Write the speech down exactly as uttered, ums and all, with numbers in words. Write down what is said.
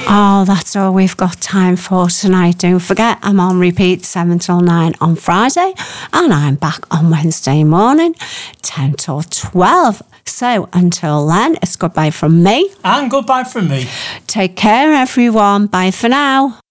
Oh, that's all we've got time for tonight. Don't forget, I'm on repeat seven till nine on Friday, and I'm back on Wednesday morning, ten till twelve. So until then, it's goodbye from me. And goodbye from me. Take care, everyone. Bye for now.